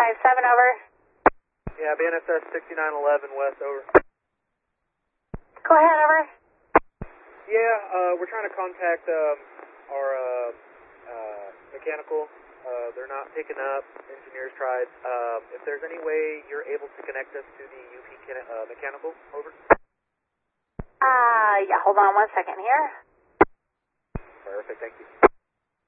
over. Yeah, BNSS 6911 West, over. Go ahead, over. Yeah, we're trying to contact our mechanical. They're not picking up. Engineers tried. If there's any way you're able to connect us to the UP mechanical, over. Yeah, hold on 1 second here. Perfect, thank you.